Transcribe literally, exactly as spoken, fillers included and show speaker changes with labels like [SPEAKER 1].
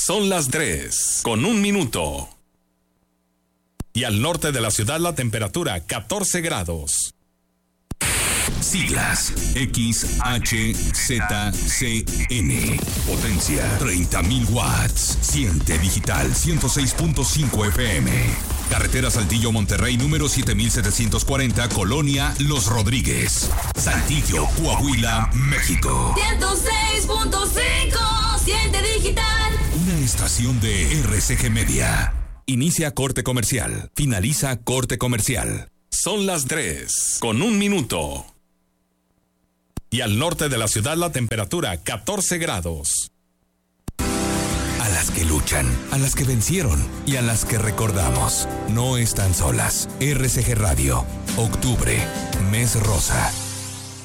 [SPEAKER 1] Son las tres, con un minuto. Y al norte de la ciudad la temperatura catorce grados.
[SPEAKER 2] Siglas X H Z C N. Potencia treinta mil watts. Siente digital ciento seis punto cinco F M. Carretera Saltillo Monterrey número siete mil setecientos cuarenta, Colonia Los Rodríguez, Saltillo, Coahuila, México.
[SPEAKER 3] ciento seis punto cinco. Siente digital.
[SPEAKER 2] Una estación de R C G Media.
[SPEAKER 1] Inicia corte comercial. Finaliza corte comercial. Son las tres, con un minuto. Y al norte de la ciudad la temperatura catorce grados.
[SPEAKER 2] A las que luchan, a las que vencieron y a las que recordamos. No están solas. R C G Radio. Octubre. Mes rosa.